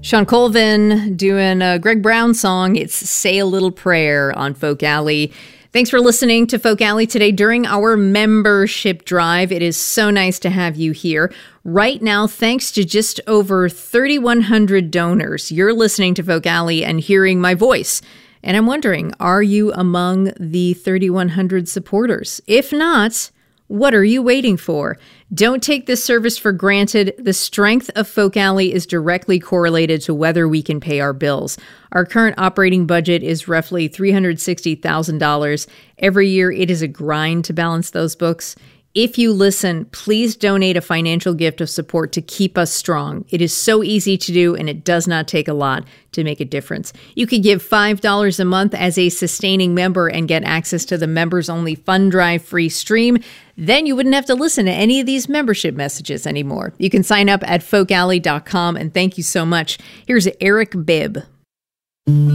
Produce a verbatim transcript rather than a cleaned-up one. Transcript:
Shawn Colvin doing a Greg Brown song. It's Say a Little Prayer on Folk Alley. Thanks for listening to Folk Alley today during our membership drive. It is so nice to have you here. Right now, thanks to just over thirty-one hundred donors, you're listening to Folk Alley and hearing my voice. And I'm wondering, are you among the thirty-one hundred supporters? If not, what are you waiting for? Don't take this service for granted. The strength of Folk Alley is directly correlated to whether we can pay our bills. Our current operating budget is roughly three hundred sixty thousand dollars. Every year, it is a grind to balance those books. If you listen, please donate a financial gift of support to keep us strong. It is so easy to do, and it does not take a lot to make a difference. You could give five dollars a month as a sustaining member and get access to the members-only Fund Drive free stream. Then you wouldn't have to listen to any of these membership messages anymore. You can sign up at folk alley dot com, and thank you so much. Here's Eric Bibb.